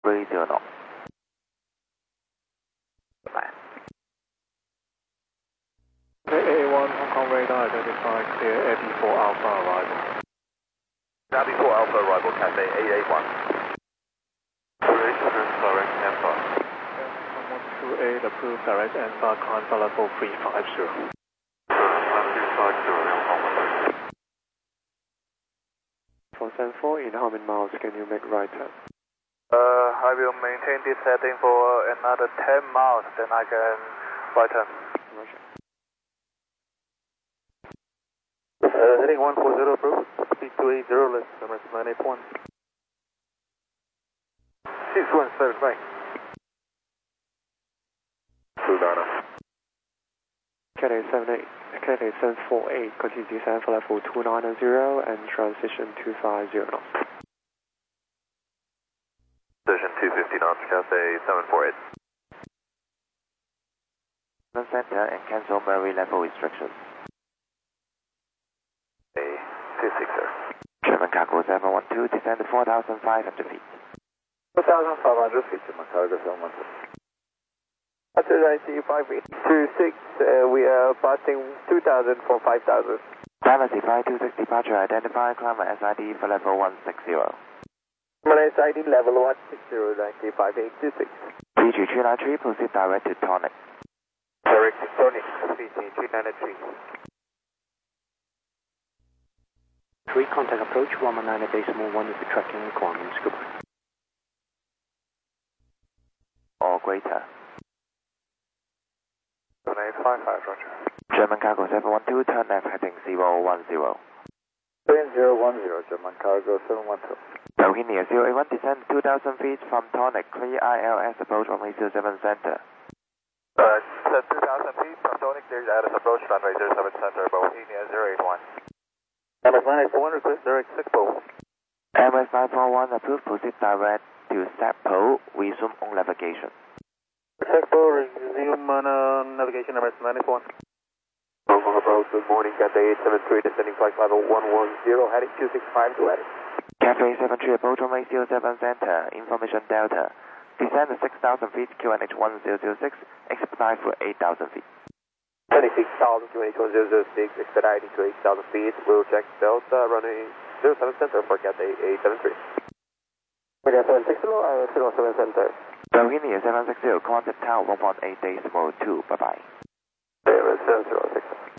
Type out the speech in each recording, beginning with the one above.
Radio knots. AA1 Hong Kong radar identified clear Eddie 4 Alpha arrival. Eddie 4 Alpha arrival, Cathay AA1. Direct Alpha. 128 approved direct Alpha, climb for level 350. 474 in how many miles can you make right turn? I will maintain this heading for another 10 miles, then I can right turn. Heading 140 approved, speed 280, less Emirates 981. 617, right. Sultana. Cathay 748, continue descend for level 290 and transition 250 knots. Transition 250 knots, Cathay 748. Center and cancel Murray level restrictions. 26, sir. German cargo 712, descend to 4,500 feet. 4,500 feet, German cargo 712. After IC 5826, we are passing 2,000 for 5,000. Dallas 526 departure, identify climber SID for level 160. Malaysia SID level 160, 5826. PG 393, proceed direct to Tonic. Direct to Tonic, PG 393. 3 contact approach, 119 decimal 1 is the tracking requirements. Goodbye. Or greater. 7855, roger. German cargo 712, turn left heading 010. 010, German cargo 712. Bohemia 081, descend 2,000 feet from Tonic, clear ILS approach runway 07 center. 2,000 feet from Tonic, there's ILS approach runway 07 center, Bohemia 081. MS 981, request direct SECPO. MS 941, approved, proceed direct to SECPO, resume on navigation. SECPO, resume on navigation, MS 981. Hong Kong approach, good morning, Cathay 873, descending flight level 110, heading 265 to heading. Cathay 73, approach runway 07 center, information Delta. Descend to 6,000 feet, QNH 1006, expedite for 8,000 feet. 26,000, QNH 1006, expediting to 8,000 feet, we'll check Delta, runway 07 center for Cathay 873. Cathay 760, 07 center. Bohemia 760, contact tower 118 decimal 2, bye-bye. 706.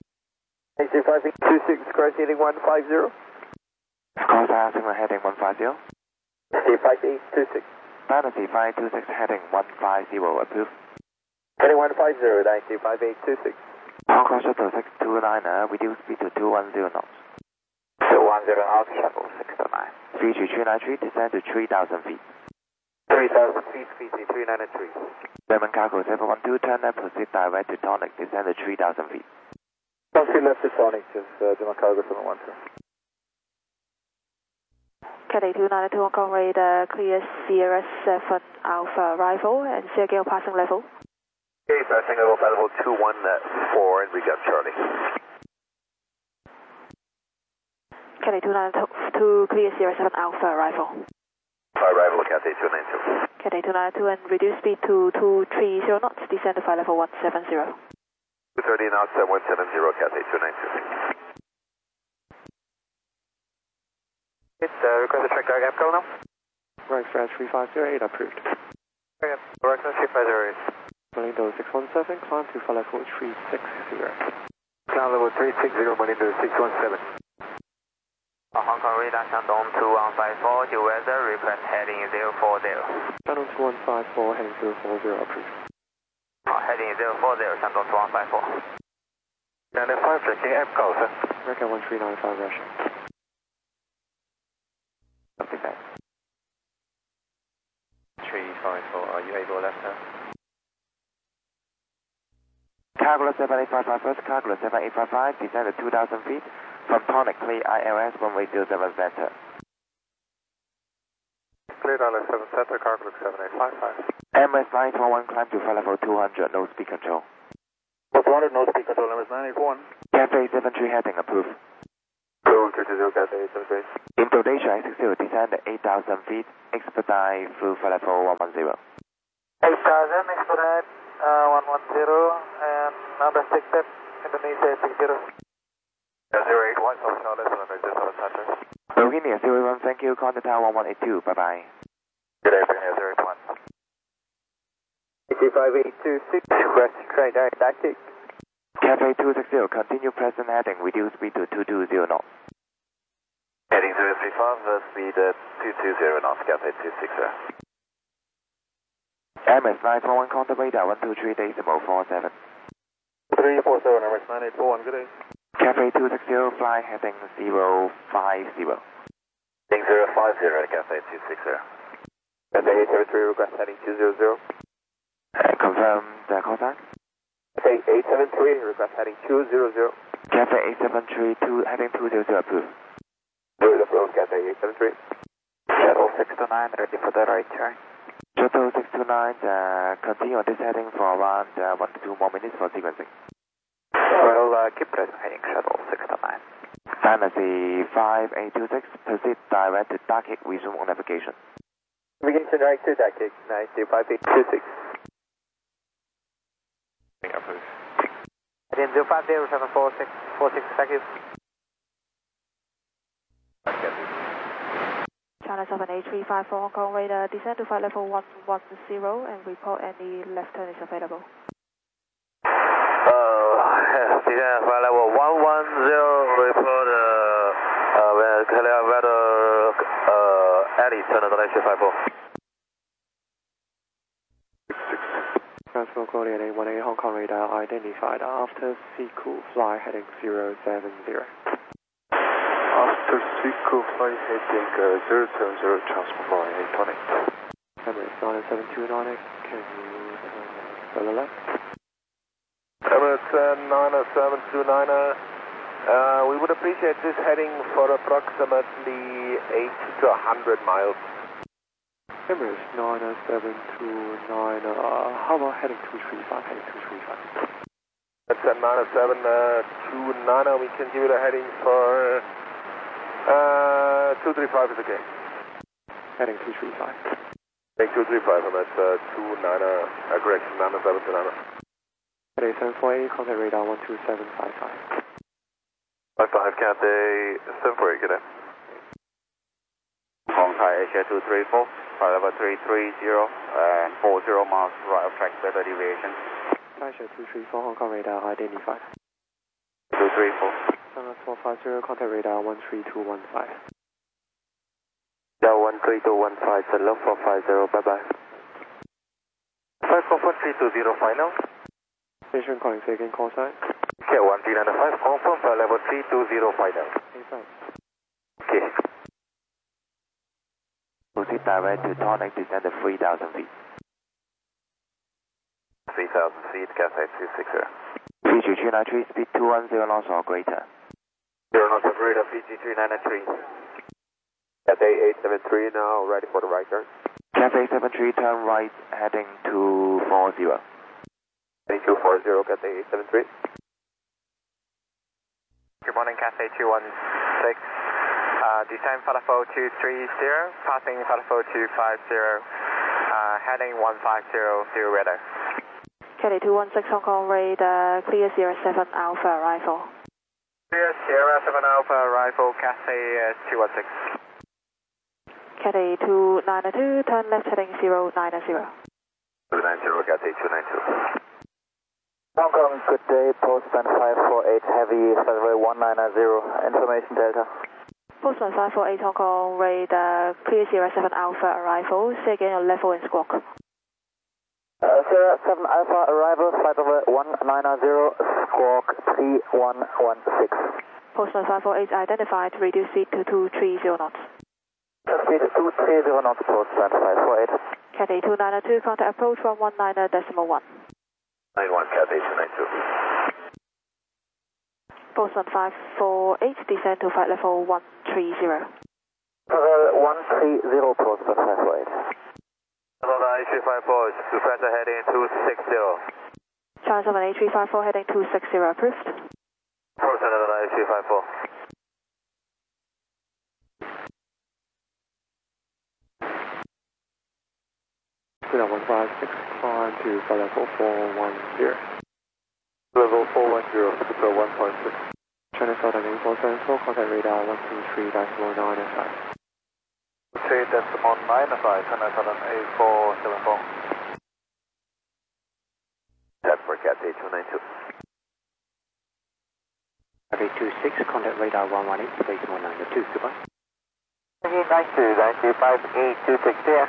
82526, cross heading 150. Cross signal heading 150. 5826. Fantasy 526 heading 150, approved. Heading 150, 5826. Hong Kong Shuttle 629er, reduce speed to 210 knots. 210 knots, Shuttle 629. Fiji 393, descend to 3,000 feet. 3,000 feet, Fiji 393. German cargo 712, turn left, proceed direct to Tonic, descend to 3,000 feet. Proceed left to Tonic, just German cargo 712. Cathay 292 Hong Kong radar, clear Sierra 7 Alpha arrival and Sergio passing level. Okay, passing level 214 and we got Charlie. Cathay 292 clear Sierra 7 Alpha arrival. Arrival Cathay 292. Cathay 292 and reduce speed to 230 knots, descend to flight level 170. 230 knots at 170, Cathay 292. Request a track direct APCO now. Right flash 3508 approved. Okay, direct 3508. Malindo 617, climb to flight level 360. Climb level 360, Malindo 617. Hong Kong radar, Shandong 2154, due weather, request heading 040. Shandong 2154, heading 040 approved. Heading 040, Shandong 2154. 95, checking APCO, sir. America 1395 Russia. Copy that. 354, are you able left now? Cargo 7855 first, Cargo 7855, descend to 2,000 feet from Tonic, clear ILS runway 07 center. Clear ILS 7 center, Cargo 7855. MS 941, climb to flight level 200, no speed control. 200, no speed control, MS 981. Cathay 73 heading approved. Approved, 320, Cathay 873. Indonesia 60, descend 8,000 feet, expedite through flight level 110. 8,000, expedite 110, and unrestricted, Indonesia 60. 081, South Charlotte, Emergency Southern Center. Bohemia 01, thank you, contact tower 1182, bye-bye. Good afternoon, 081. 85826, request trade didactic. Cathay 260, continue present heading, reduce speed to 220 knots. Heading 035, speed 220 knots, Cathay 260. MS 941, contact radar 123.47. 347, MS 9841, good day. Cathay 260, fly heading 050. Heading 050, Cathay 260. Cathay 873, request heading 200. Confirm the call sign. Cathay 873, request heading 200. Cathay 873, heading 200, approved. Good approach, Cathay 873. Shuttle 629, ready for the right turn. Shuttle 629, continue on this heading for around 1 to 2 more minutes for sequencing. Well, keep present heading, Shuttle 629. Fantasy 5826, proceed direct to Darkig, resume on navigation. Begin to direct to Darkig, 92826. Approved. Heading 050, 746, thank you. China 7835 for Hong Kong radar, descend to flight level 110 and report any left turn is available. Descend flight level 110, report Alice, turn on 954. Transport coordinating 18 Hong Kong radar identified after Siku, fly heading 070. After Siku, fly heading 070, transport coordinating 28. Emirates 9729, can you turn the left? Emirates 9729, we would appreciate this heading for approximately 80 to 100 miles. Emirates 9729, how about heading 235, heading 235? That's 9729, we can give it a heading for 235 is okay. Heading 235. Heading 235, and that's 29, correction, 9729. Cathay 748, contact radar 12755. 55 Cathay 748, good day. Hong Kong Asia 234, flight level 330 and 40 miles right of track, weather deviation. Asia 234, Hong Kong radar identified. 234. Sunrise 450, contact radar 13215. Yeah, 13215, Sunrise 450, bye bye. 541 320 final. Station calling second call sign. Okay, 1395, confirm flight level 320 final. Okay. Proceed direct to Tonic, descend at 3,000 feet. 3,000 feet, Cathay 260. PG393, speed 210 knots or greater. 0 knots of radar, PG393. Cathay 873 now, ready for the right turn. Cathay 73, turn right, heading 240. Heading 240, Cathay 873. Good morning, Cathay 216. Descend flight level 230, passing flight level 250, heading 150 through radar. Cathay 216 Hong Kong radar, clear Sierra 7 Alpha arrival. Clear Sierra 7 Alpha arrival, Cathay 216. Cathay 292, turn left heading 090. 290, Cathay 292. Hong Kong, good day, postman 548 heavy, runway 190, information Delta. Postman 548 Hong Kong radar, clear Sierra 7 Alpha arrival, say again your level and squawk. Sierra 7 Alpha arrival, flight over 190, squawk 3116. Postman 548 identified, reduce speed to 230 knots. Speed 230 knots, postman 548. Cathay 292, contact approach 119.1. 91, Cathay 292. Postman 548, descend to flight level 130. 130, postman 548. Hello, 8354, Professor heading 260. China 78354 heading 260, approved. Professor 8354. Buddha 156, climb to flight level 410. Level 410, so 1.6. China Southern 8474, contact radar 123.9 2.9, China Southern 8474. That's for Cathay 292. Cathay 26, contact radar 118, space 192, goodbye. 92, 5826 there.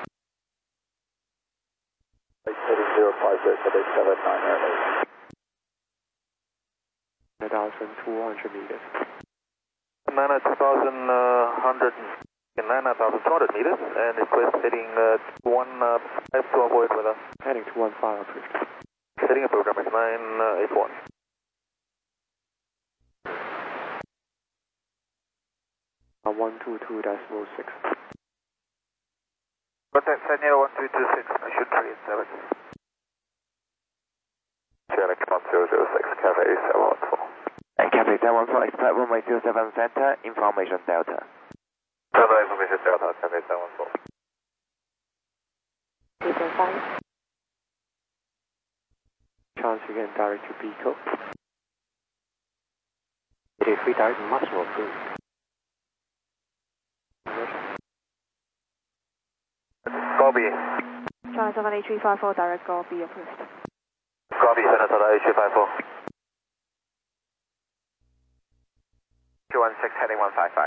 Heading 050, Cathay 79 9,200 meters. 9,200 meters, and request heading 15 to avoid weather. Heading to 15 approved. Heading approved, number 981. Uh, 122.6. Contact Sanya 1226, should 387. Chinook 1006, Cathay 714. And Cathay 714, expect runway 07 center, information Delta. Further information Delta, Cathay 714. 8.5. Chance again, direct to Pico. 83 direct, much more approved. Gobi. China 78354, direct Gobi approved. Gobi, China Southern 8354. 216 heading 155.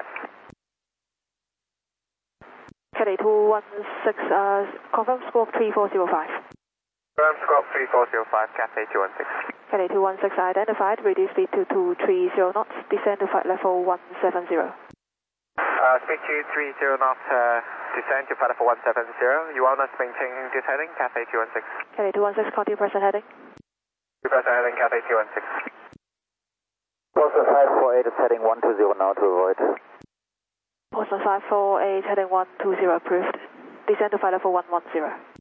Cathay 216, confirm squawk 3405. Confirm squawk 3405, Cathay 216. Cathay 216 identified, reduce speed to 230 knots, descend to flight level 170. Speed 230 knots, descend to flight level 170. You want us to maintain this heading, Cathay 216. Cathay 216, continue present heading. Present heading, Cathay 216. Boston 548 is heading 120 now to avoid. Boston 548, heading 120 approved. Descend to flight level 110.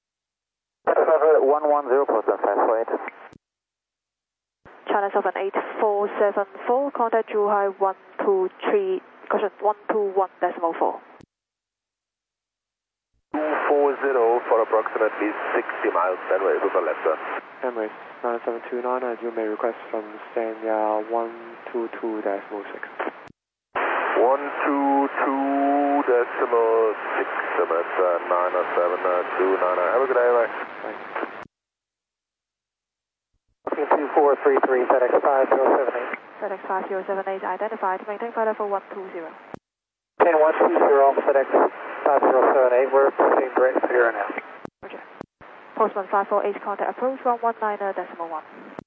110, Boston 548. China 78474, contact Zhuhai 121.4. 240 for approximately 60 miles, runway to the left turn. Emirates 9729, and you may request from Sanya 122.6. 122.6, Emirates 90729. Have a good day, bye. Thanks. 2433, FedEx 5078. FedEx 5078 identified, maintain flight level 120. 120, FedEx 5078, we're proceeding direct clear now. Roger. Postman 548, contact approach 119.1.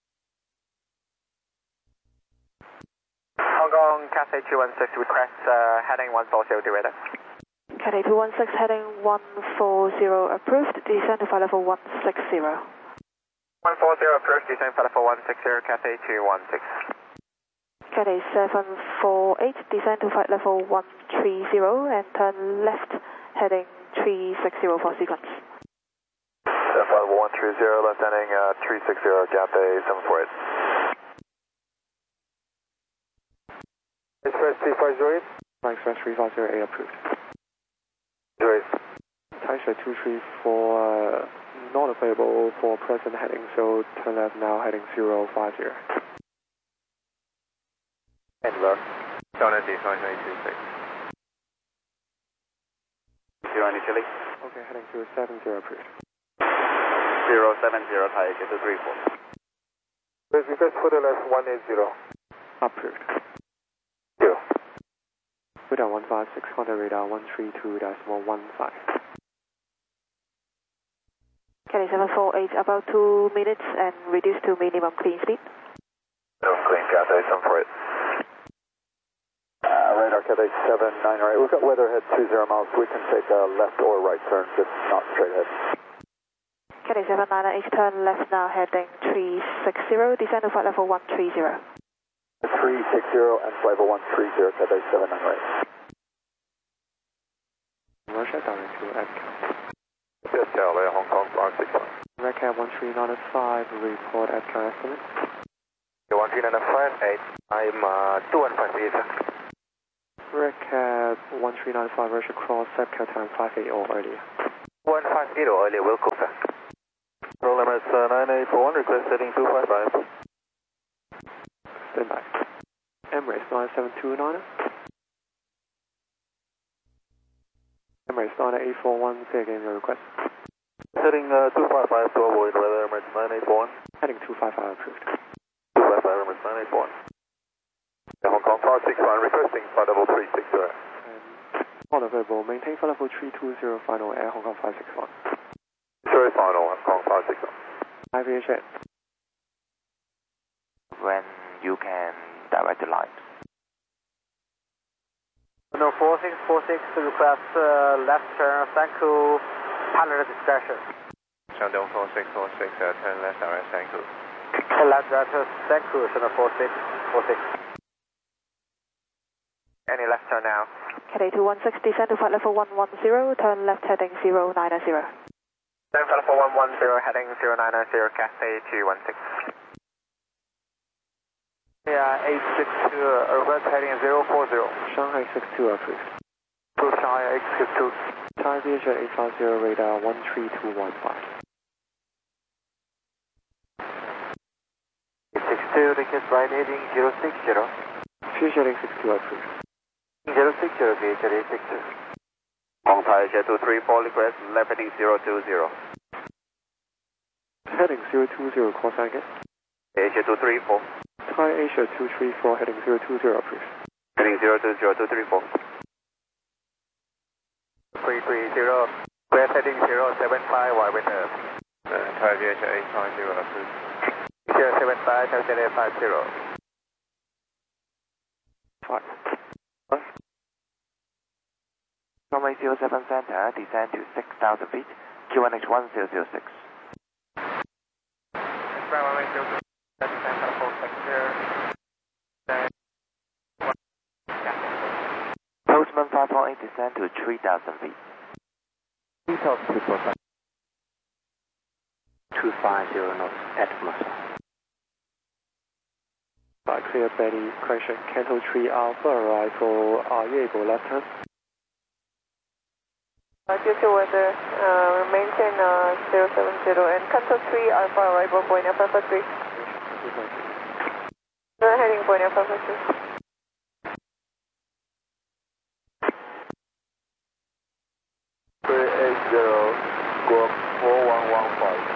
Hong Kong Cathay 216 requests heading 140 direct. Cathay 216, heading 140 approved, descend to flight level 160. 140 approved, descend flight level 160, Cathay 216. Cathay 748, descend to flight level 130 and turn left, heading 360 for sequence. Flight level 130, left ending 360, Cathay 748. Express 350. Express 350A approved. Joyce. Taisha 234, not available for present heading, so turn left now, heading 050. Handler. China 226. 090 Chile. Okay, heading 070 approved. 070, Thai, get to 34. Request for the left 180. Approved. 2. Buddha 156, contact radar 132.15. Cathay 748, about 2 minutes and reduce to minimum clean speed. Clean, Cathay 748. Radar Cathay 798. We've got weather ahead 20 miles. We can take a left or right turn, just not straight ahead. Cathay 798, turn left now, heading 360, descend to flight level 130. 360 and flight level 130, Cathay 798. Russia direct to EDCAP. Yes, Callaway, Hong Kong, Block 61. RedCap 13905, report EDCAP estimate. 13958, I'm 2158, sir. RedCap 1395, Russia cross, SEPCAT time 58 or earlier. 150, earlier Wilco, sir. Roll Emirates 9841, request heading 255. Stand by. Emirates 9729. Emirates 9841, say again your request. Heading 255 to avoid weather, Emirates 9841. Heading 255 approved. 255, Emirates 9841. Hong Kong 561, requesting flight level 360. All available, maintain flight level 320, final air Hong Kong 561. Sorry, final, Hong Kong 561. IVHA. When you can direct the line. No, 4646 to request left turn, thank you, pilot discretion. Shandong 4646, turn left direct, thank you. Left director, thank you, Shandong 4646. Any left turn now? Cathay 216, descend to flight level 110, turn left heading 090. Descend flight level 110, heading 0990, Cathay 216. Yeah, 862, request heading 040. Shanghai 62 approved. To Shanghai 862. Thai VHA 850, radar 13215. 862, request right heading 060. Future heading 62 approved. 060, VHA 862. Hong Thai Asia 234, request left heading 020. Heading 020, call sign again. Asia 234. Thai Asia 234, heading 020 approved. Heading 020, 234. 330, request heading 075, wide window. Thai VHA 850 approved. 075, Thai 50. 5. Runway 07 center, descend to 6,000 feet, QNH 1006. Runway 07, descend flight level 60. Postman 548, descend to 3,000 feet. 3,000 feet per 250 knots atmosphere. By clear belly, correction, Canto 3 Alpha, arrival, are you able left hand? Due to weather, maintain 070 and Canto 3 Alpha, arrival, Boeing Alpha 3. Heading Boeing Alpha 3. 380, squawk 4115.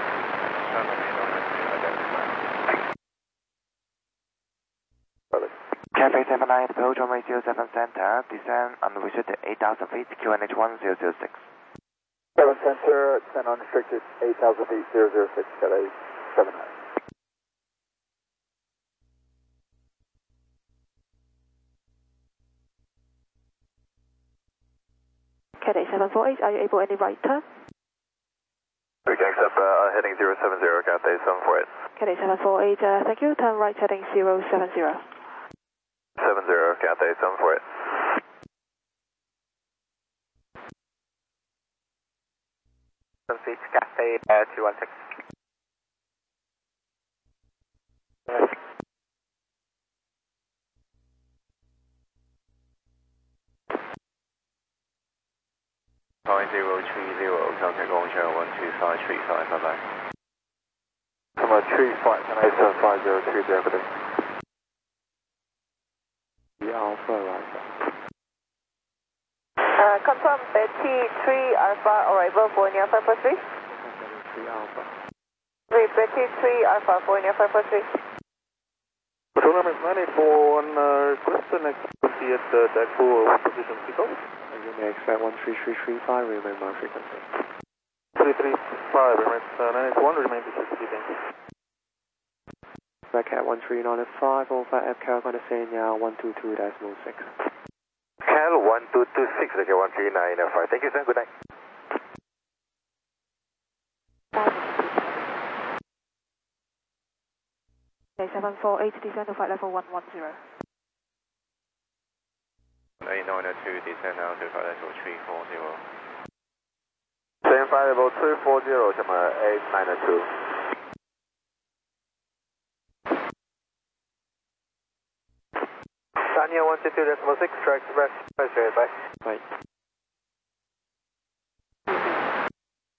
Cathay 79, approach runway 07 center, descend unrestricted 8,000 feet, QNH 1006. 7 center, descend unrestricted 8,000 feet, 006, Cathay 79. Cathay 748, are you able any right turn? We can accept heading 070, Cathay 748. Cathay 748, thank you, turn right heading 070. 70, Cathay 748. Feet, Cathay 216. Point 030, contact Longshore 12535, bye-bye. Come on, 35, can I 5030 there for this? The Alpha, arrival. Confirm Betty 3 Alpha, arrival, Boeing Alpha 3. 3 Alpha. Betty 3 Alpha, Boeing Alpha 3. Control number 941, request the next frequency at deck 4 position pickup. You may expect 13335, remain my frequency. 335, Emirates 981, remain position, thank you. Red Cat 13905, over Air Carolina Senior 122.6. Cal 1226, okay, 13905. Thank you, sir. Good night. Okay, 748, descend to flight level 110. 8902, descend now to flight level 340. Same flight level 340, Shamar 8902. Tanya 122.6, track to rest. Bye. Right.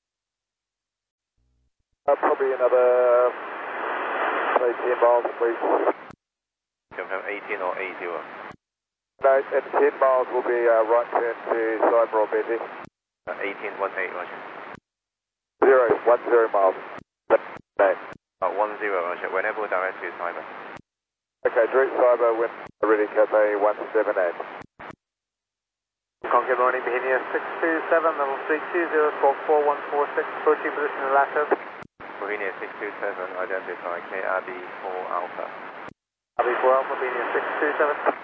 Probably another 18 miles, please. Confirm 18 or 80? No, at 10 miles will be right turn to Cyber or Betty. 18, 18, roger. 10 miles. No. 10, roger. Whenever direct to Cyber. Okay, direct Cyber when ready, Cathay 178. Good morning, Bohemia 627, level 320, squawk 4146, approaching position in Lasso. Bohemia 627, identify KRB4 Alpha. RB4 Alpha, Bohemia 627.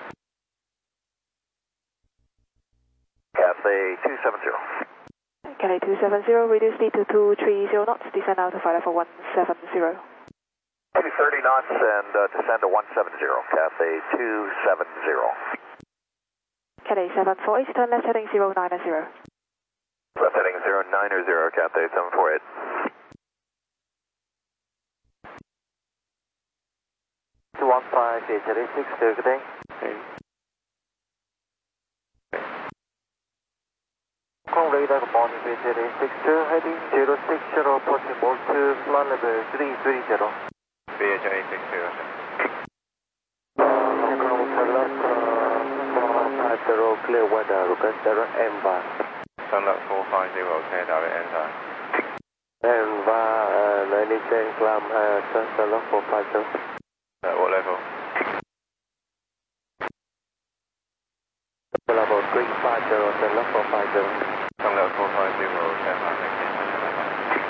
Cathay 270. Cathay 270, reduce speed to 230 knots, descend out to flight level 170. 230 knots and descend to 170, Cathay 270. Cathay 748, turn left heading 090. Left heading 090, Cathay 748. Two 15, Cathay 6, good day. Hong radar, good morning, Cathay 62, heading 060, approaching mode to flight level 330. BHA 62, roger. Clear weather, request direct ENVA. Sunlock 450, clear direct ENVA. ENVA, 90 climb, Sunlock 450. What level? Level 350, Sunlock 450. Sunlock 450, clear direct ENVA.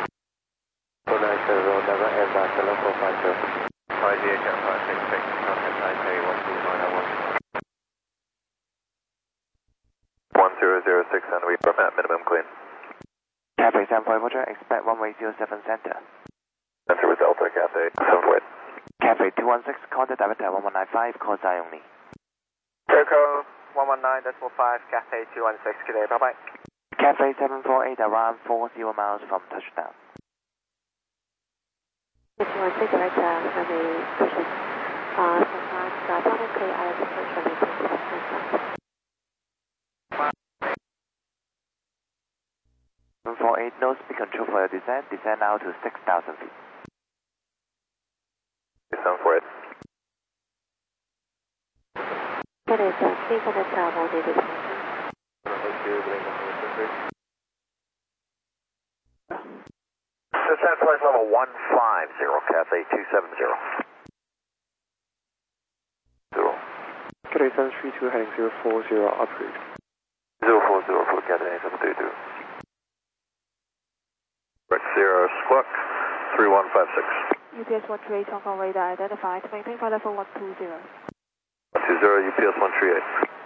490, direct ENVA, Sunlock 450. 5DHM 566, contact Taipei 12901. 1006 and we are at minimum clean. Cathay 75 Roger, expect runway 07 center. Center with Delta, Cathay 78. Cathay 216, contact director 1195, call sign only. Coco 119.5, Cathay 216, good day, bye bye. Cathay 748, around 40 miles from touchdown. 216, direct runway pushing. Sometimes publicly I departure maintain 748, no speed control for your descent, descend now to 6,000 feet. 748. Cathay 3 contact more needed. Descent flight level 150, Cathay 270. Cathay 732 heading 040, upgrade. 040 for Cathay 732. Right 0, squawk 3156. UPS 138, Hong Kong radar identified, maintain flight level 120. 120, UPS 138.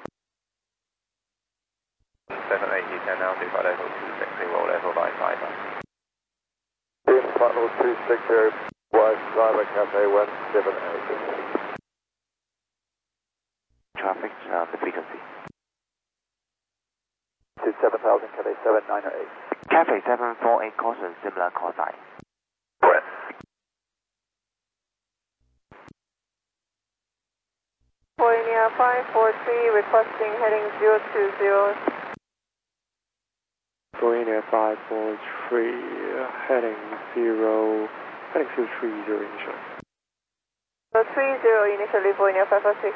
780, 10 now, flight level 260, roll level by Cyber. In flight level 260, wide Cyber, Cathay 178. Traffic on the frequency. To 7000, Cathay 798. Cathay 748, caution, similar call sign. Correct. Bohemia 543, requesting heading 020. Bohemia 543, heading 030 initial. 30 initially, Bohemia 546.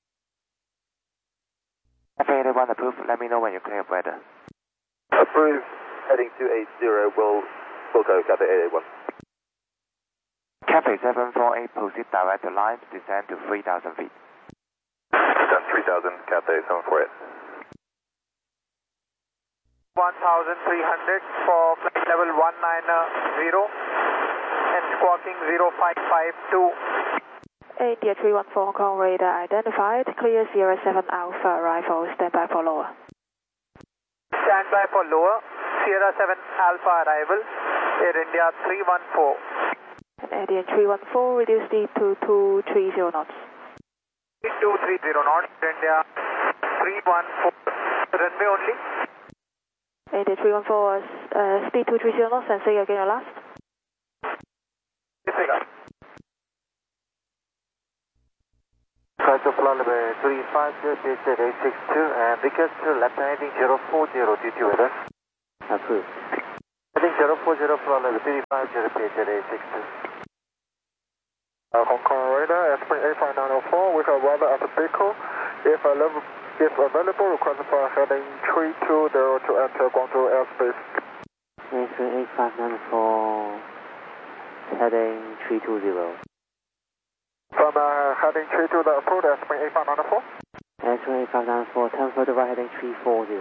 Cathay 81 approved, let me know when you clear of weather. Approved, heading 280, we'll go Cathay 881. Cathay 748, proceed direct to lines, descend to 3,000 feet. Descend 3000, Cathay 748. 1300 for flight level 190 and squawking 0552. India 314 Hong Kong radar identified, clear Sierra 7 Alpha arrival, stand by for lower. Stand by for lower, Sierra 7 Alpha arrival, Air India 314. And India 314, reduce speed to 230 knots. 230 knots, Air India 314, runway only. India 314, speed 230 knots, and say again your last. Disregard. Try to fly level 350, descent 862, and because to left heading 040, DT weather. Approved. Heading 040 flight level 35 JPA 62. Hong Kong radar, Airspring 85904, we have weather at the Biko. If available, request for heading 320 to enter Guangzhou airspace. Airspring 8594, heading 320. From heading 3 to the approved Airspring 8594. Airspring 8594, turn further right heading 340.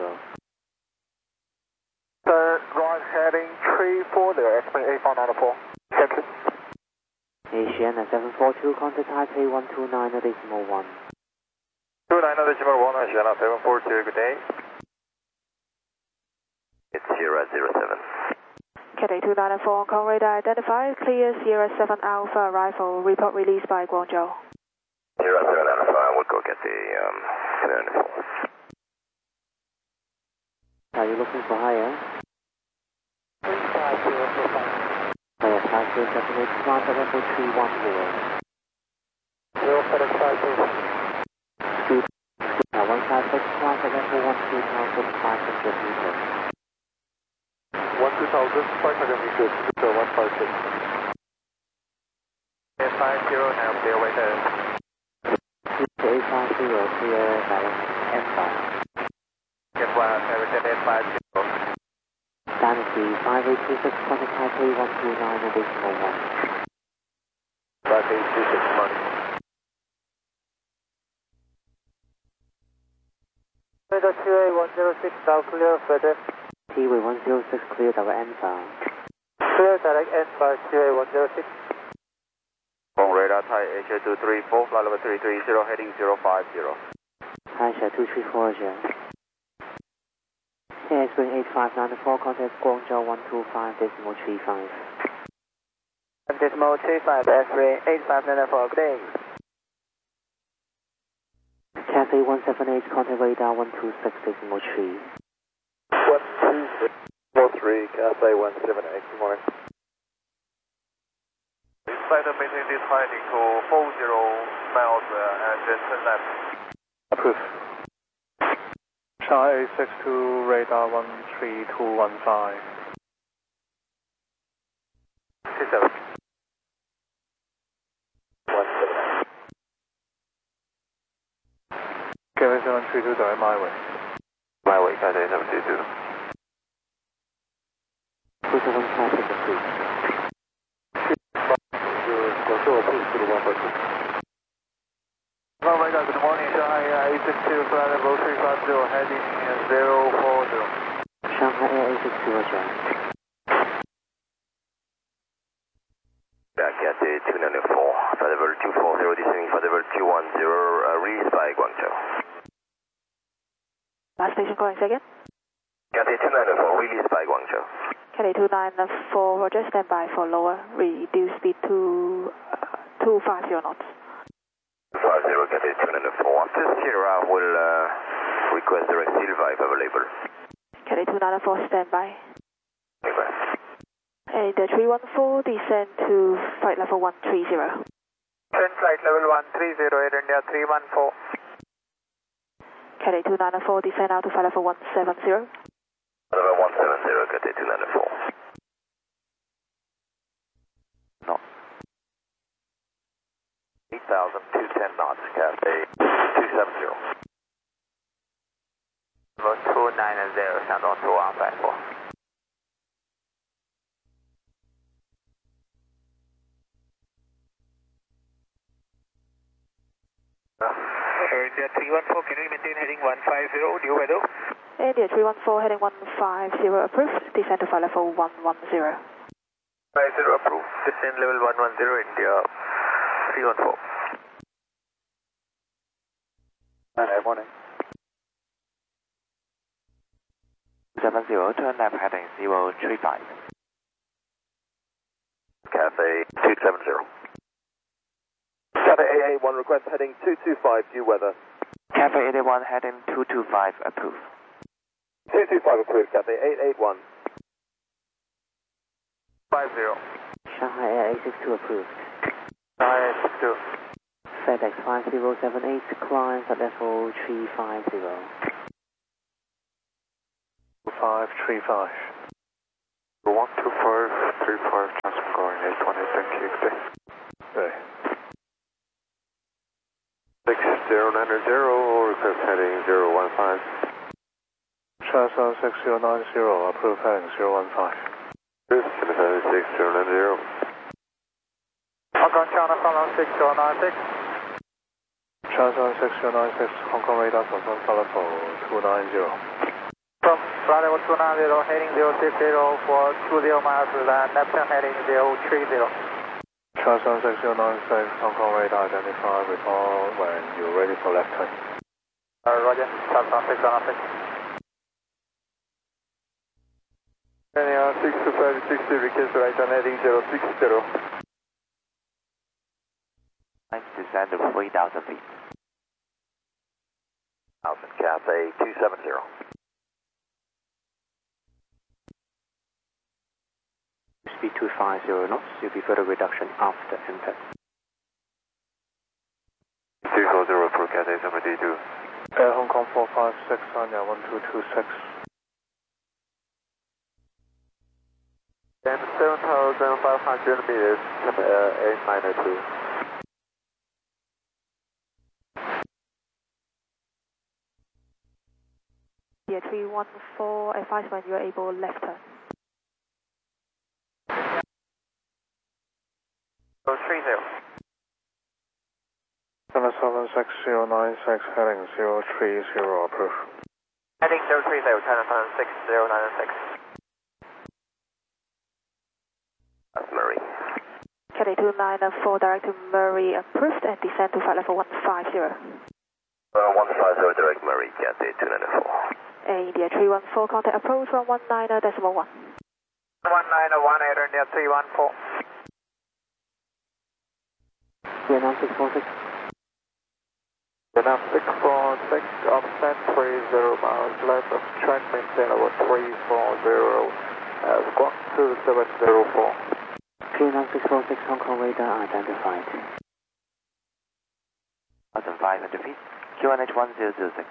Turn right heading 340, Airspring 8594. Thank you. Asiana 742, contact Taipei 129.1. 29.1, Asiana 742, good day. It's Sierra 07. Cathay 294 Hong Kong radar identified, clear Sierra 7 Alpha arrival, report released by Guangzhou. Sierra 7 Alpha, we'll go get the 704. Are you looking for higher? 35045. Higher, 5078, contact level 310. 075. Speed, 156, contact level 12,500 meters. 12,500 meters, 156. 850 now, clear weather. 850, clear direct M5. Get one, American 850. Dynasty 5826, contact Taipei 129.1. 5826, money. Radar 2A106, now clear further. T-Way 106, clear direct M5. Clear direct M5, 2A106. Hong radar, Thai Asia 234, flight level 330, heading 050. Asia 234, Airspring 8594, contact Guangzhou 125.35. Decimal 35, Airspring 8594, good day. Cathay 178, contact radar 126.3. 126.3, Cathay 178, good morning. Flight maintain this heading to 40 miles and then turn left. Approved. Shanghai 862, radar 13215. 27. 179. Cathay 732, direct my way. My way, Cathay 732. Cruiser 156, approved. 1 radar, good morning, Shanghai 862, flight level 350, heading 040. Shanghai Air 862, roger. Cathay 294, flight level 240, descending flight level 210, released by Guangzhou. Last station calling second. Cathay 294, released by Guangzhou. Cathay 294, roger, stand by for lower, reduce speed to 250 knots. 250, Cathay 294. After Sierra will request direct Silva if available. Cathay 294, stand by. Anyway. And the 314, descend to flight level 130. Turn flight level 130, Air India 314. Cathay 294, descend out to flight level 170. Level 170, Cathay 294. No. 8,210 knots, Cathay 270. Level 290, sound on 2154. India 314, can we maintain heading 150, due weather? India 314, heading 150, approved, descend to flight level 110. 50 approved. Descend level 110, India 314. Good morning. 70, turn left heading 035. Cathay 270. Cathay 881, request heading 225, due weather. Cathay 81 heading 225, approved. 225 approved, Cathay 881. 50. Shanghai Air 862, approved. Shanghai 862. FedEx 5078, climb at level 350. 535. 1 2535, transfer coordinate 20, thank you, good day. Okay. 6090, request heading 015. Transfer 6090, approve heading 015. Cruise 6090. Hong Kong China, follow 6096. Transfer 6096, Hong Kong radar confirm follow for 290. From flight level 290, heading 060 for 20 miles, land left turn heading 030. Transfer 6096, Hong Kong radar identify, report when you're ready for left turn. Roger, Transfer 6096. Kenya 62560, request right turn heading 060. Descend to 3,000 feet. 1000, Cathay 270. Speed 250 knots, you'll be further reduction after impact. 240 for Cathay 72. Air Hong Kong 456, Anya 1226. And 7,500 meters, A902. Yeah, 314, advise when you're able left turn. 030. 77696, heading 030, approve. Heading 030, China 6096. That's Murray. Cathay 294, direct to Murray, approved, and descend to flight level 150. 150 direct Murray, Cathay 294. India 314, contact approach 119.1. 1918, India 314. Vietnam 646. Vietnam 646, offset 30 miles left of track, maintain about 340, squawk 2704. Vietnam 646, Hong Kong radar identified. 1,500 feet. QNH 1006.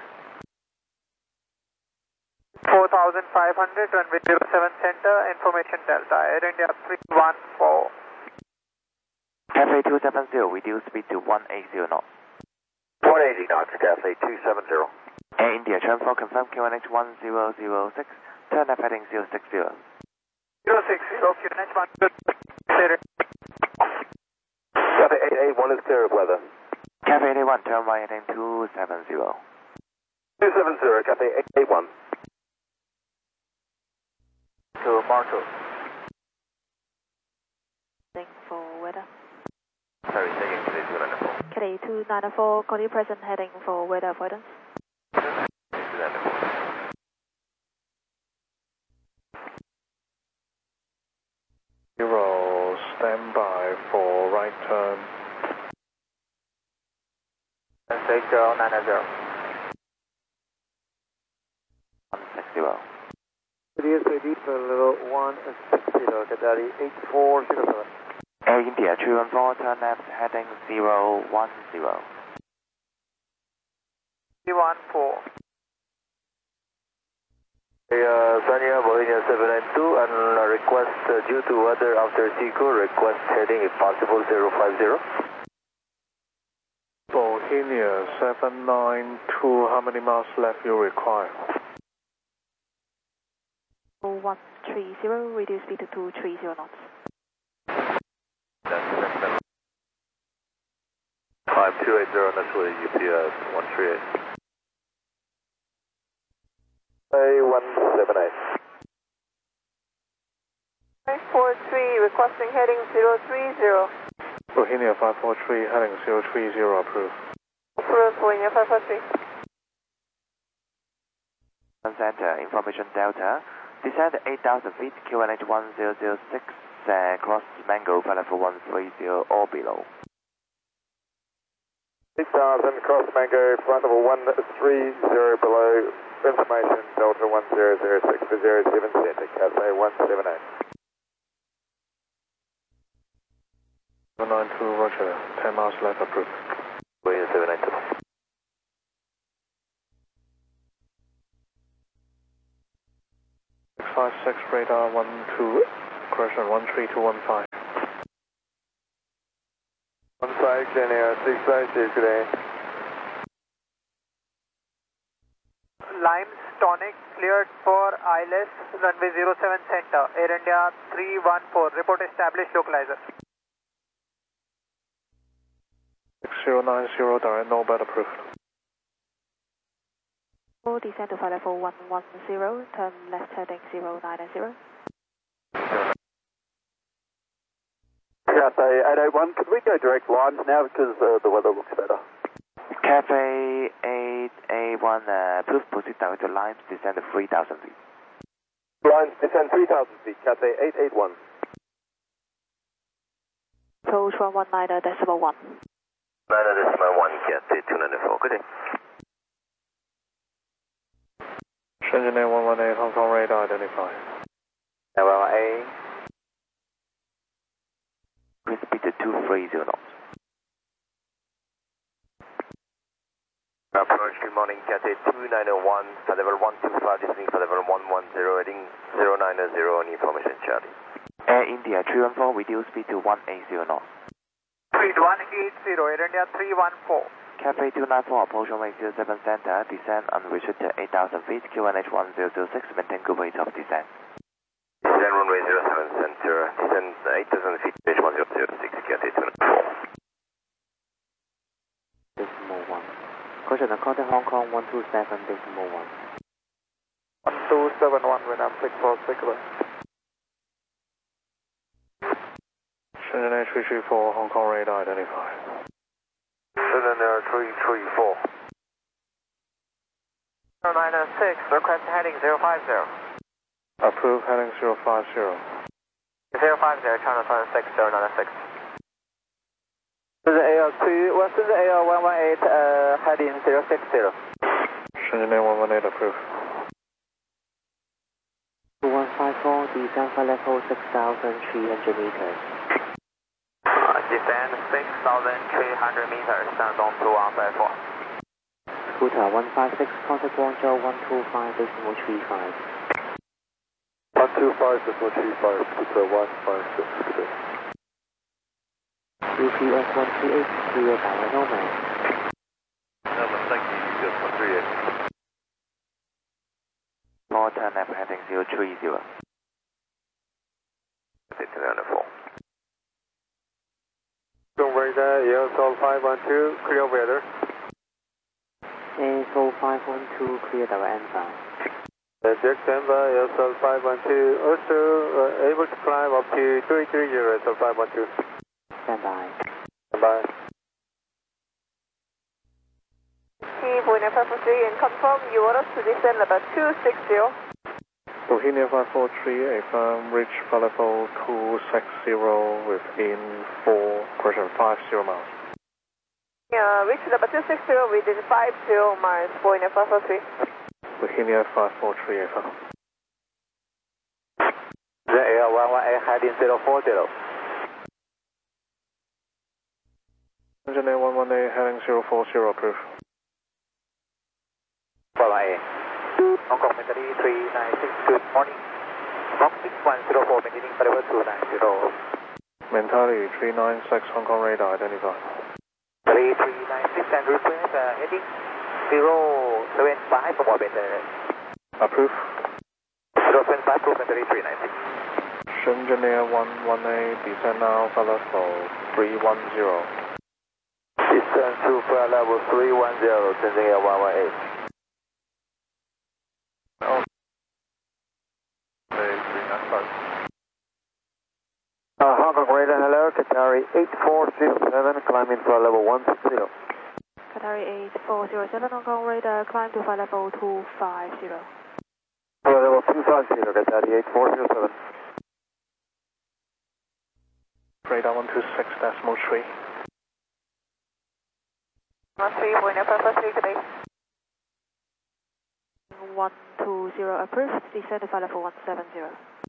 4500, runway 07 center, information Delta, Air India 314. Cathay 270, reduce speed to 180 knots. 180 knots, Cathay 270. Air India, transport confirm QNH 1006, turn left heading 060. 060, QNH 1. Cathay 881 is clear of weather. Cathay 81, turn right heading 270. 270, Cathay 881. To Marshall. Thank for weather. Sorry, taking Cathay 294. Cathay 294, continue present heading for weather avoidance. 294. Zero, stand by for right turn. 6090. 160. DSAD for level 160, Cathay 8407. Air India 314, turn left heading 010. 314. Sanya Bolivia 792 and request due to weather after SECO, request heading if possible 050. Bohemia 792, how many miles left you require? 130, reduce speed to 230 knots. 5280, that's with UPS 138. A178. 543, requesting heading 030. Bohemia 543, heading 030, approve. Approved, Bohemia 543. Center, information Delta. Descend 8,000 feet, QNH 1006, cross Mango, flight level 130 or below. 6,000, cross Mango, flight level 130 below, information Delta 1006 to 07 center, Cathay 178. 792, roger, 10 miles left, approved. Boeing 792. 656, radar 128. correction 13215. 15 January 656 today. Limestonic cleared for ILS, runway 07 center, Air India 314, report established localizer. 6090 direct, no bed approved. Descend to flight level 110, turn left heading 090. Cathay 881, could we go direct lines now because the weather looks better? Cathay 881, please proceed direct to lines, descend to 3,000 feet. Lines descend 3,000 feet, Cathay 881. Approach 119.1. 9.1, Cathay 294, good day. Engineer 118, Hong Kong radar identified. 118. Please speed to 230 knots. Approach, good morning, Cathay 291, flight level 125, descending flight level 110, heading 090 on information Charlie. Air India 314, reduce speed to 180 knots. Speed 180, Air India 314. Cathay 294, approach runway 07 center, descend unrestricted 8,000 feet, QNH 1006, maintain good rate of descent. Descend runway 07 center, descend 8,000 feet, QNH 1006, Cathay 294. Decimal 1. Caution according Hong Kong 127 decimal 1. 1271 Vietnam 646. Engineer 334, Hong Kong radar identified. Engineer 334. 096, request heading 050. Approved heading 050. 050, China 26, 096. This is AL2, Western AL118, heading 060. Engineer 118 approved. 2154, descend flight level 6,300 meters. Descend 6,300 meters, stand on 2154. Scooter 156, contact Guangzhou 125 decimal 35. 125 decimal 35, Scooter 156, good day. UPS 138, clear direct nomad. Thank you, UPS 138. More turn left heading 030. Cathay 294. Radar, ESL 512, clear weather. ASO 512, clear direct inbound. Jack Denver, ESL 512, also able to climb up to 330, ESL 512. Stand by. Stand by. Bohemia 543 and confirm you want us to descend about 260. Bohemia 543, affirm reach flight level 260 within 4, 50 miles. Yeah, reach number 260 within 50 miles, Bohemia 543. Bohemia 543, affirm. The AL118, heading 040. Engineer 118, heading 040, approved. Follow A. Hong Kong Mentally 396, good morning. Box 6104, maintaining flight level 290. Mentally 396, Hong Kong radar identified. 3396 and request heading 075 for orbiter. Approved. 075 to Mentally 396. Engineer 118, descend now flight level 310. Descend to flight level 310, sending AL118. Hong Kong radar, hello, Qatari 8407, climbing flight level 160. Qatari 8407, Hong Kong radar, climb to flight level 250. Flight level 250, Qatari 8407. Radar 126.3. 13, Bohemia 543 today. 120 approved, descend to flight level 170.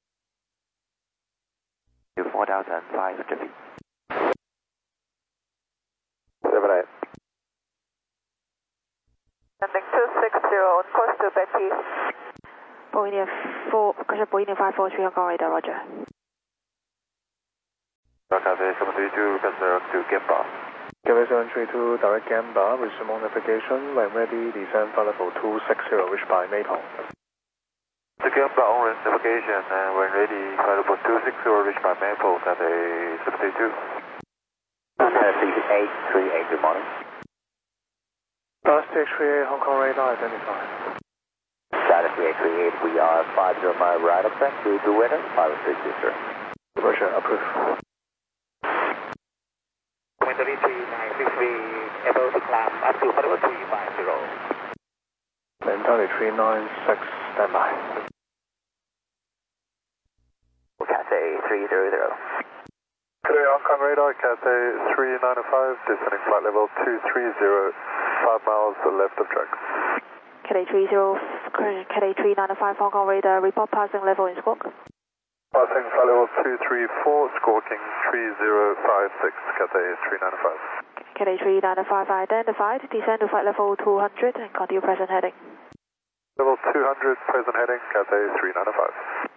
To 4,500 feet. 78. Landing 260 on course to Betty. Bohemia 543, Hong Kong radar, roger. Cathay 732, request direct to Gamba. Cathay 732, direct Gamba, resume on navigation, when ready, descend flight level 260, reach by Maple. To Gamba on navigation, and when ready, flight level 260, reach by Maple, Cathay 732. Cathay 838, good morning. Last 838, Hong Kong radar identified. Status 3838, we are 50 mile right of track, due to weather, 532, sir. Roger, approved. Wind 339, we able to climb up to level 350. Entirely 396, standby. Cathay 300. Cathay Hong Kong radar, Cathay 395, descending flight level 230, 5 miles left of track. Cathay 395 Hong Kong radar, report passing level in squawk. Passing flight level 234, squawking 3056, Cathay 395. Cathay 395 identified, descend to flight level 200 and continue present heading. Level 200, present heading, Cathay 395.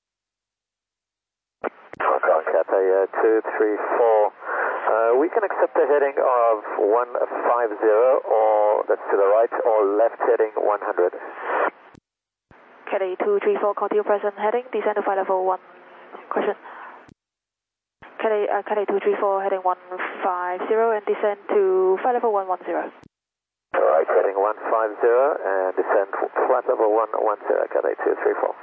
Hong Kong Cathay 234. We can accept a heading of 150, or that's to the right, or left heading 100. Cathay 234, continue present heading, descend to flight level 1. Question. Cathay 234 heading 150 and descend to flight level 110. Alright, heading 150 and descend flight level 110, Cathay 234.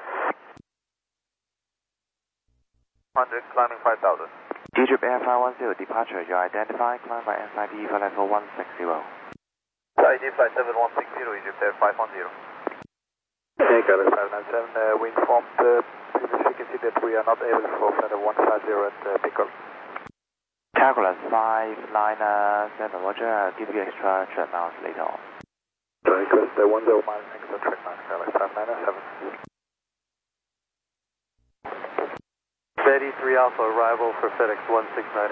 100, climbing 5000. Egypt Air 510, departure, you are identified, climb by SID flight level 160. SID flight 7160, Egypt Air 510. Okay, Cathay 597, we informed the previous frequency that we are not able to fly flight level 150 at Pickle. Calculus 597, Roger, I'll give you extra trip miles later on. Request 10 miles extra trip miles, Cathay 597. 33 Alpha, arrival for FedEx 1690.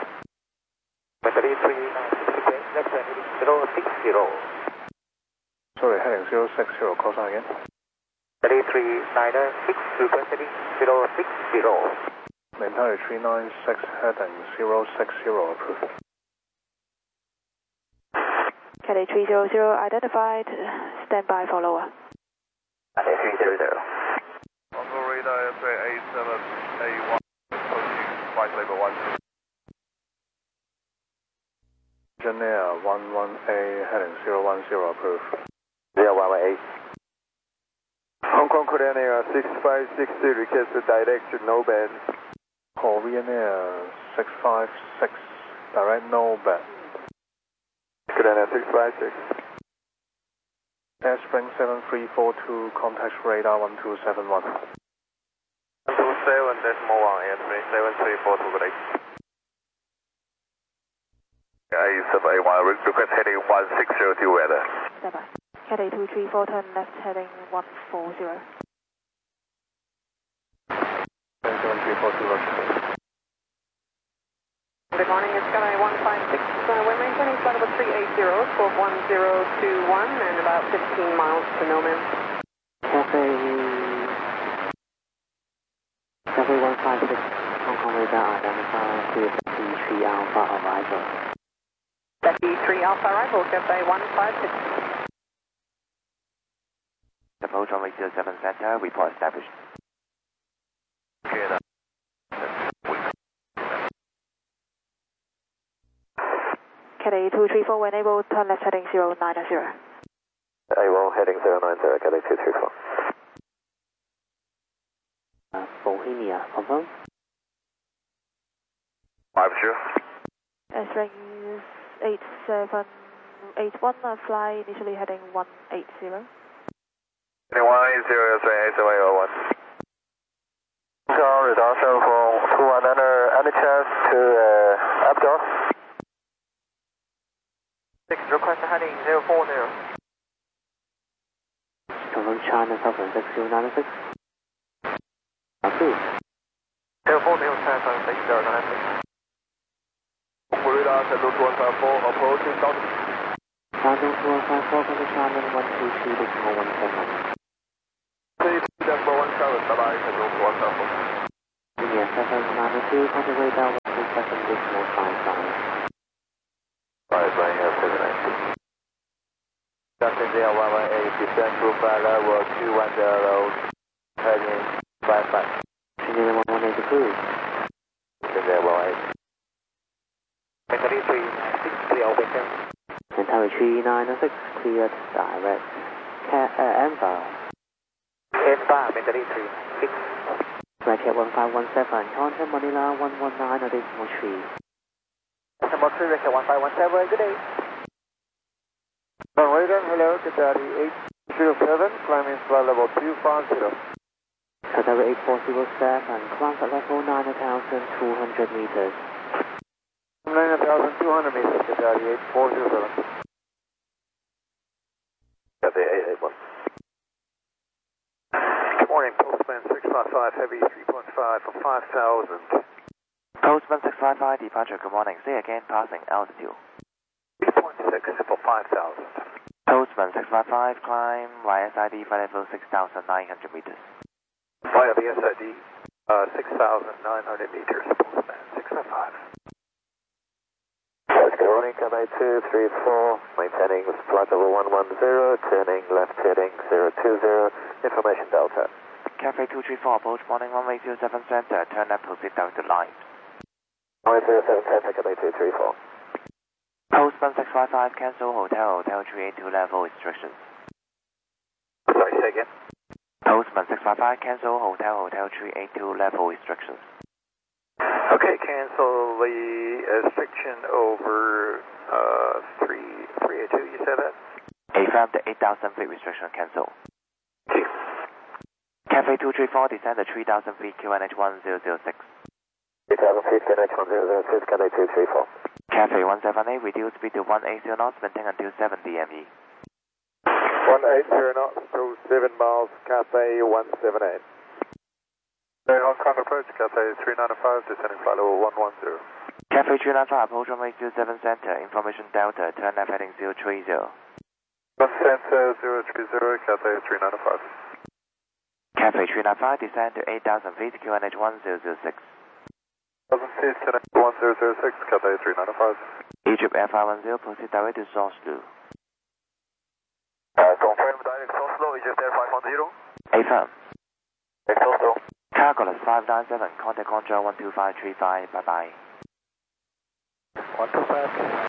33, left heading 060. Sorry, heading 060, call sign again. 3396, request heading 060. Entirely 396, heading 060, approved. Cathay 300 identified, stand by for lower. Cathay 300. Hong Kong radar A7A1, approaching flight level 1. Engineer 11A, heading 010, approved. 011A. Hong Kong Korean Air 6560, request direct no band. Korean Air 656, direct no band. Korean Air 656. Airspring 7342, contact radar 1271. 127.1, Airspring 7342, good day. A7A1, request heading 1602 weather. Stand by. Cathay 234, turn left heading 140. 7342, Roger. Good morning, it's Cathay 156. We're maintaining flight level 380, squawk 1021, and about 15 miles to no man. Cathay 156, Hong Kong radar identified, 3 Alpha arrival. 3 Alpha arrival, Cathay 156. Approach runway 07 center, report established. Cathay 234, when able, turn left heading 090. A1 heading 090, Cathay 234. Bohemia, confirm? 50. S-ring 8781, fly initially heading 180. 180, A7A01. Radar 7421, any chance to Abdul? Request heading 040. Confirm China Southern 6096. Approved. 040, Southern 6096. Radar 72154, approaching south. Southern 2154, contact China 122, decimal 171. December 17, bye-bye, 72154. India 792, contact radar 122. 7.55. Alright, right here, 790. Justin India 118, descend to flight level 210, heading 55. India 118 approved. India 118. Mentally 396, clear all vector. Mentally 396, cleared direct. Envar. Envar, mentally 396. Right here 1517, contact Manila 119.3. Number 3, Record 1517, good day. Runway then, hello, Qatari 807, climbing flight level 250. Qatari 8407, climb at level 9,200 meters. 9,200 meters, Qatari 8407. Cathay 881. Good morning, Postman 655, heavy 3.5 for 5,000. Postman 655, departure, good morning. Say again, passing altitude. 3.6 for 5,000. Postman 655, climb via SID, flight level 6,900 meters. Via the SID, 6,900 meters, Postman 655. Good morning, Cathay 234, maintaining flight level 110, turning left heading 020, information Delta. Cafe 234, approach morning runway 07 center, turn left, proceed direct to line. Runway 07 center, Cathay 234. Postman 655, cancel hotel 382 level restrictions. Sorry, say again. Postman 655, cancel hotel 382 level restrictions. Okay, cancel the restriction over 382, you said that? Affirm the 8,000 feet restriction cancel. Cafe 234, descend the 3,000 feet QNH 1006. 3,000 feet, QNH 1006, Cathay 234. Cafe 178, reduce speed to 180 knots, maintain until 70 ME. 180 knots, to 7 miles, Cathay 178. Hong Kong approach, Cathay 395, descending flight level 110. Cafe 395, approach runway 07 center, information Delta, turn left heading 030. 1 center 030, Cathay 395. Cafe 395, descend to 8,000 feet, QNH 1006. 1,000 feet, QNH 1006, Cathay 395. Egypt Air 510, proceed direct to source loop. Confirm direct source low, Egypt Air 510. Affirm. Source low. Cargolas 597, contact control 12535, bye bye. 125,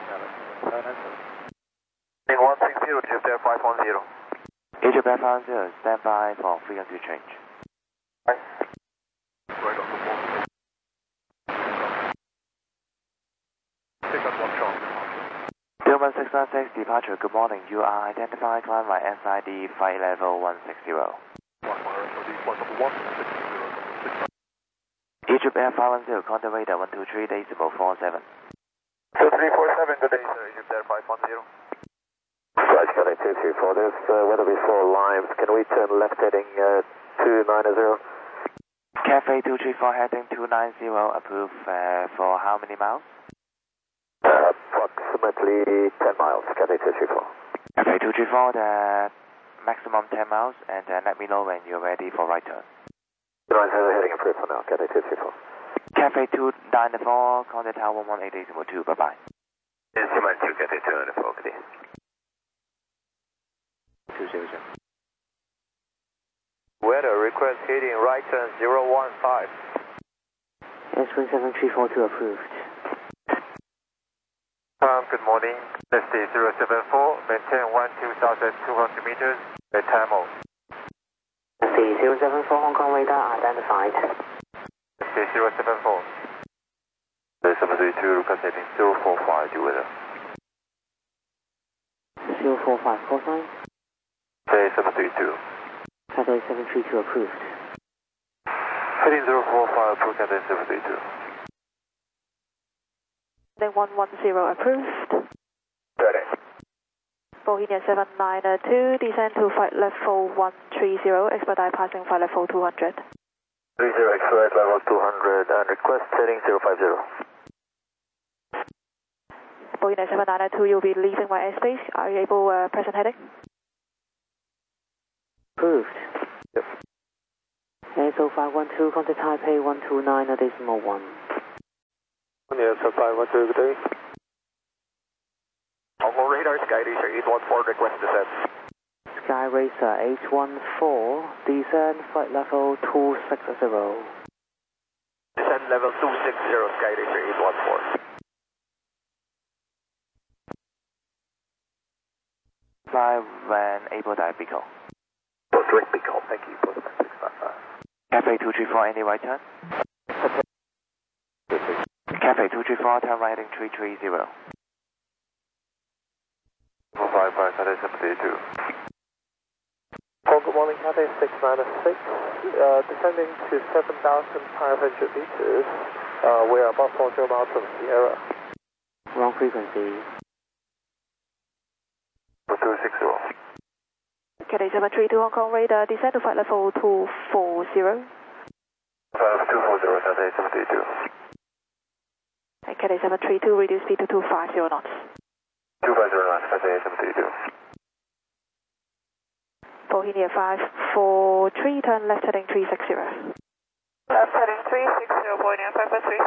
160, Egypt Air 510. Egypt Air 510, stand by for frequency change. Right. Right on the wall. Take up one shot. Tillman 696, departure, good morning. You are identified, climb by SID, flight level 160. Egypt Air 510, contact radar 123.47. 2347, good day, sir. Egypt Air 510. Right, Cathay 234, there's weather before Limes. Can we turn left heading 290? Cafe 234, heading 290, approved for how many miles? Approximately 10 miles, Cathay 234. Cafe 234, the maximum 10 miles, and let me know when you're ready for right turn. 290 heading approved for now, Cathay 234. Cafe 294, contact tower 118.2, bye bye. Yes, 292, Cathay 294, good day. 200. Weather request heading right turn 015. S-Wing 7342 approved. Good morning. Let's see 074, maintain 12,200 meters, Tamo. Let's see 074 Hong Kong radar identified. Let's see 074. 732, request heading 045, do weather. 045, call sign. Cathay 732. Cathay 732 approved. Heading 045, approved, Cathay 732. Then 110 approved. Ready. Bohemian 792, descend to flight level 130, expedite passing flight level 200. 30, expedite level 200, and request heading 050. Bohemian 792, you'll be leaving my airspace. Are you able present heading? Approved. Yep. ASO 512, contact Taipei 129.1. Yes, 512, good day. Hong Kong Radar, Sky Racer 814, request descent. Sky Racer 814, descend flight level 260. Descend level 260, Sky Racer 814. Fly when able direct Pico. Direct Pico, thank you. Postman 655. Cafe 234, any right turn? Cafe 234, turn right heading 330. 455, Cathay 72. Good morning, Cathay 696. Descending to 7,500 meters. We are about 40 miles from Sierra. Wrong frequency. 260. Cathay 732 Hong Kong radar, descend to flight level 240. 240, Cathay 72. Cathay 732, reduce speed to 250 knots. 250 knots, Cathay 72. Bohemia 543, turn left heading 360. Left heading 360, Bohemia 543.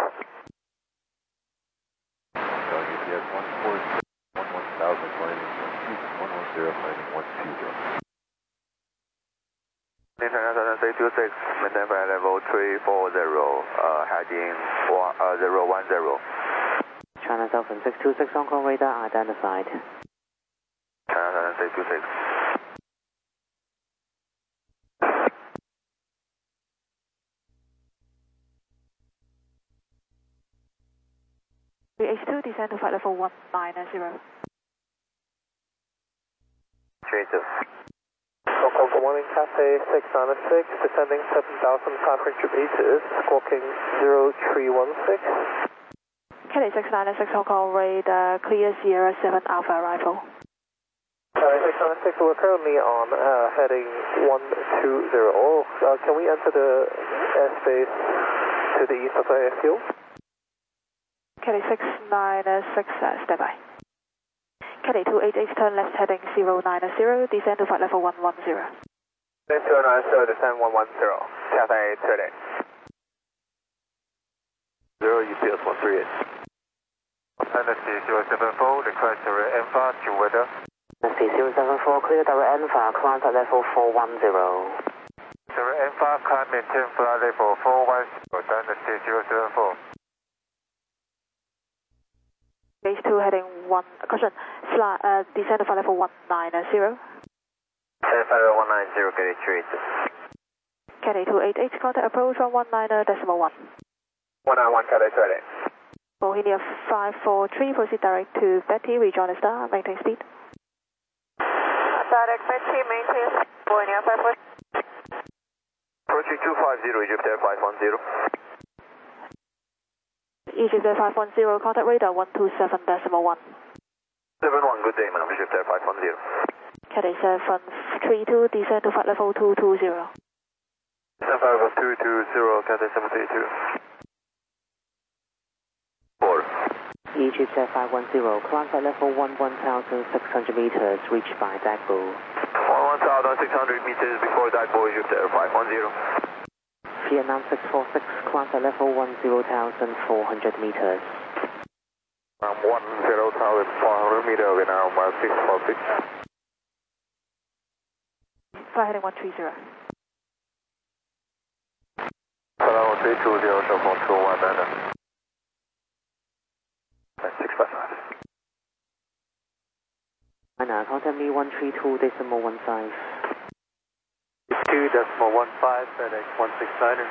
UPS 146, 11000, landing 110, landing 120. International 326, maintain flight level 340, heading 010. China Southern 626 Hong Kong radar identified. China 326. H2, descend to flight level 190. 32. Good morning, Cathay 696, descending 7,500 meters, squawking 0316. Cathay 696 Hong Kong radar, clear Sierra 7 Alpha arrival. Cathay 696, we're currently on heading 120. Can we enter the airspace to the east of the airfield? Cathay 696, stand by. Cathay 288, turn left heading 090, descend to flight level 110. 090, descend 110, Cathay 38. 0 UPS 138. Dynasty 074, request direct Alpha to weather. Dynasty 074, clear direct Alpha, climb at level 410. Direct Alpha, climb maintain flight level 410, Dynasty 074. Base 2 heading 1, caution, descend to flight level 190. Descend flight level 190, Cathay 38. Cathay 288, contact approach 119.1. 191, Cathay 38. Bohemia 543, proceed direct to Betty, rejoin the star, maintain speed. Direct Betty, maintain Bohemia 543. Approaching 250, Egypt Air 510. Egypt Air 510, contact radar 127.1. 71, good day, ma'am, Egypt Air 510. Cathay 732, descend to flight level 220. Descend flight level 220, Cathay 732. 4. Egypt Air 510, climb at level 11,600 meters, reached by Dagbo. 11,600 meters before Dagbo, Egypt Air 510. Vietnam 646, climb at level 10,400 meters. 10,400 meters, Vietnam 646. Flight heading 130. Hello, 320, show phone 219. 655. China, contact me 132.15. 2.15, FedEx 169er.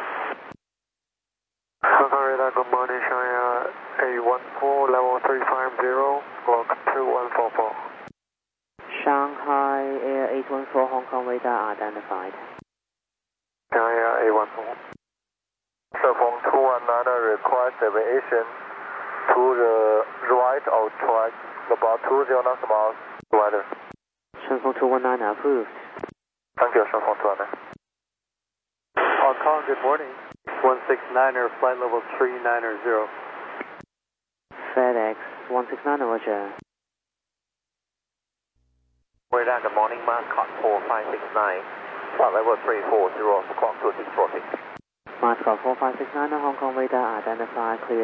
Hong Kong radar, good morning, China 814, level 350, squawk 2144. Shanghai Air 814 Hong Kong radar identified. China 814. Cellphone 219 request aviation to the right of track, about 20 knots weather. Cellphone 219 approved. Thank you, Cellphone 219. Hong Kong, good morning. 169er, flight level 390. FedEx 169, roger. Radar, good morning, Mascot 4569, flight level 340, squawk 2640. Mascot 4569 Hong Kong radar identified, clear